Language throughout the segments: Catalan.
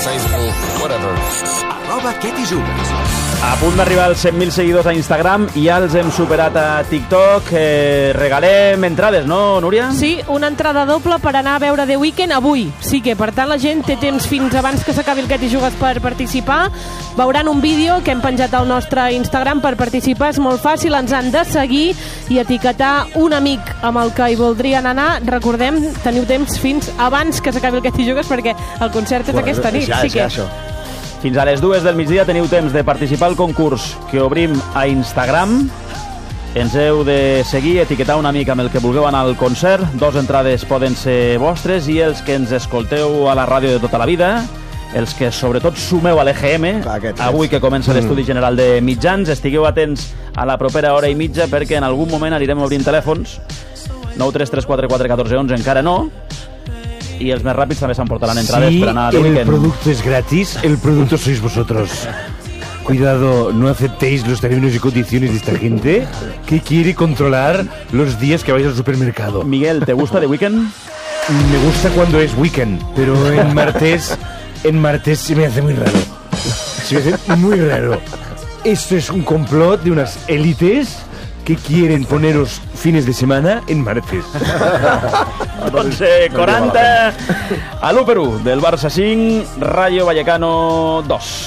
Facebook, whatever. @quetijugues. A punt d'arribar als 100.000 seguidors a Instagram, ja els hem superat a TikTok. Regalem entrades, no, Núria? Sí, una entrada doble per anar a veure The Weeknd avui. Sí que, per tant, la gent té temps fins abans que s'acabi el Que t'hi jugues per participar. Veuran un vídeo que hem penjat al nostre Instagram per participar. És molt fàcil, ens han de seguir i etiquetar un amic amb el que hi voldrien anar. Recordem, teniu temps fins abans que s'acabi el Que t'hi jugues perquè el concert és aquesta nit. Ja, sí que... Això. Fins a les 2 del migdia teniu temps de participar al concurs que obrim a Instagram. Ens heu de seguir, etiquetar un amic amb el que vulgueu anar al concert. 2 entrades poden ser vostres i els que ens escolteu a la ràdio de tota la vida, els que sobretot sumeu a l'EGM, avui que comença l'Estudi General de Mitjans, estigueu atents a la propera hora i mitja perquè en algun moment anirem obrint telèfons. 933441411 encara no, y els més ràpids també s'emportaran entrades per anar a The Weeknd. El producto es gratis, el producto sois vosotros. Cuidado, no aceptéis los términos y condiciones de esta gente que quiere controlar los días que vais al supermercado. Miguel, ¿te gusta The Weeknd? Me gusta cuando es weekend, pero en martes se me hace muy raro. Se me hace muy raro. Esto es un complot de unas élites que quieren poneros fines de semana en martes. Doncs 40 a l'1-1 del Barça 5, Rayo Vallecano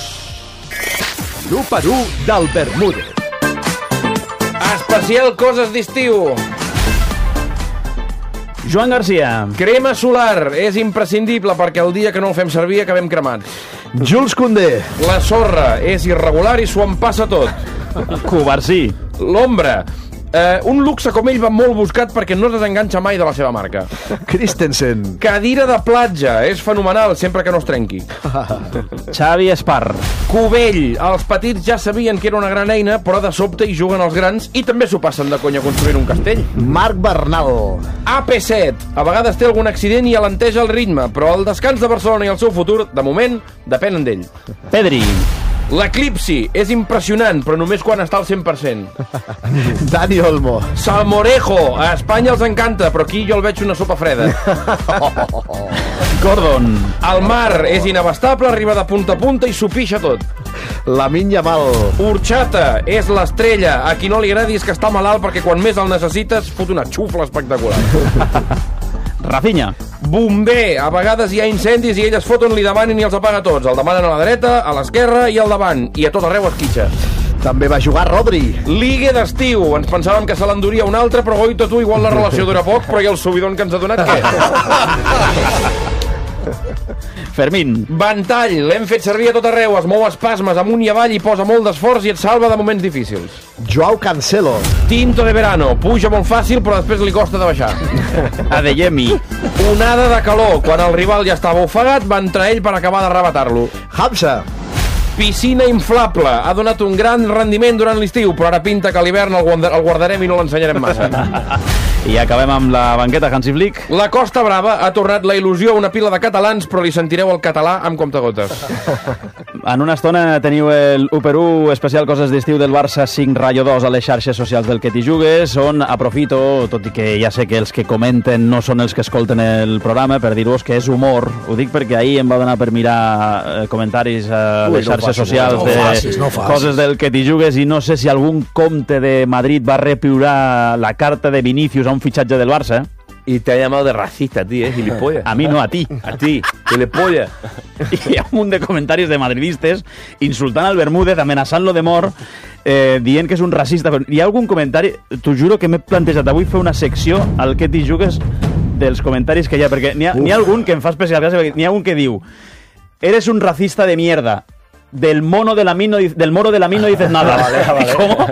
2. L'1-1 del Bermúdez. Especial coses d'estiu. Joan Garcia. Crema solar és imprescindible perquè el dia que no el fem servir acabem cremats. Jules Koundé. La sorra és irregular i s'ho empassa tot. Covarsí. L'ombra. Un luxe com ell va molt buscat perquè no es desenganxa mai de la seva marca. Christensen. Cadira de platja. És fenomenal sempre que no es trenqui. Xavi Espar. Cubell. Els petits ja sabien que era una gran eina, però de sobte hi juguen els grans i també s'ho passen de conya construint un castell. Marc Bernal. AP7. A vegades té algun accident i alenteja el ritme, però el descans de Barcelona i el seu futur, de moment, depenen d'ell. Pedri. L'eclipsi és impressionant, però només quan està al 100%. Dani Olmo. Salmorejo. A Espanya els encanta, però aquí jo el veig una sopa freda. Gordon. El mar és inabastable, arriba de punta a punta i s'ho pixa tot. Lamine Yamal. Horchata és l'estrella. A qui no li agradi és que està malalt perquè quan més el necessites fot una xufla espectacular. Rafinha. Bomber. A vegades hi ha incendis i ell es fot on li demanen i els apaga tots. El demanen a la dreta, a l'esquerra i al davant. I a tot arreu esquitxa. També va jugar Rodri. Ligue d'estiu. Ens pensàvem que se l'enduria un altre, però goita tu, igual la relació dura poc, però i el subidon que ens ha donat, què? Fermín. Ventall. L'hem fet servir a tot arreu. Es mou espasmes amunt i avall i posa molt d'esforç i et salva de moments difícils. Joao Cancelo. Tinto de verano. Puja molt fàcil, però després li costa de baixar. Adeyemi. Onada de calor. Quan el rival ja estava ofegat, va entrar ell per acabar d'arrebatar-lo. Hamza. Piscina inflable. Ha donat un gran rendiment durant l'estiu, però ara pinta que a l'hivern el guardarem i no l'ensenyarem massa. I acabem amb la banqueta Hansi Flick. La Costa Brava ha tornat la il·lusió a una pila de catalans, però li sentireu el català amb comptagotes. En una estona teniu el 1-1 especial coses d'estiu del Barça 5 Rayo 2 a les xarxes socials del Que t'hi jugues, on aprofito, tot i que ja sé que els que comenten no són els que escolten el programa, per dir-vos que és humor. Ho dic perquè ahir em va donar per mirar comentaris a les xarxes socials de coses del Que t'hi jugues i no sé si algun compte de Madrid va repiurar la carta de Vinícius a un fitxatge del Barça. Y te ha llamado de racista a ti, gilipollas. A mí no, a ti. A ti, gilipollas. I hi ha un munt de comentaris de madridistes insultant al Bermúdez, amenaçant-lo de mort, dient que és un racista. Hi ha algun comentari, t'ho juro que m'he plantejat avui fer una secció al Que t'hi jugues dels comentaris que hi ha, perquè n'hi ha algun que em fa especial gràcia, perquè n'hi ha un que diu: eres un racista de mierda, del moro de la mina no dices nada. Vale. ¿Cómo?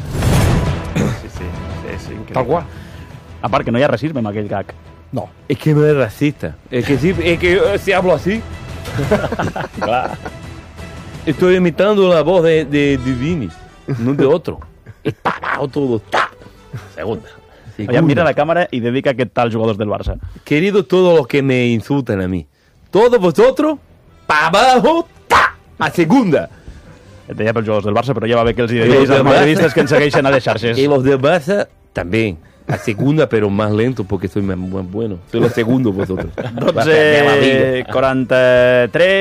Sí, Tal qual. A part que no hi ha racisme en aquell gag. No. Es que no es racista. Es que sí, es que si hablo así. Clar. Estoy imitando la voz de Vini, no de otro. Está abajo todo. ¡Ta! Segunda. Oye, mira la cámara y dedica aquest tal jugadors del Barça. Querido todos los que me insultan a mí, todos vosotros, para abajo, ¡ta! A segunda. Et deia pels jugadors del Barça, però ja va bé que els ideis als madridistes que ens segueixen a les xarxes. Y los del Barça también. A segunda, pero más lento porque soy más bueno. Soy los segundos vosotros. 12:43